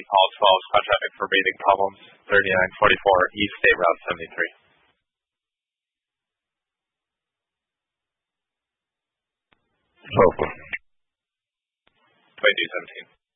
St. Paul 12, spot traffic for breathing problems, 3944 East State Route 73. Open. 2217.